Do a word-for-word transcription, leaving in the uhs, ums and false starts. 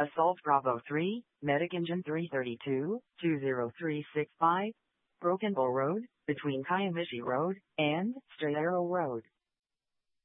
Assault Bravo three, Medic Engine three thirty-two, two zero three six five, Broken Bow Road, between Kayamishi Road and Straight Arrow Road.